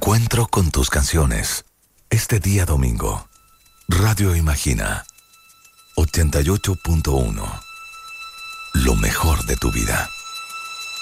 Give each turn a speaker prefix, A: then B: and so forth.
A: encuentro con tus canciones. Este día domingo, Radio Imagina 88.1. Lo mejor de tu vida.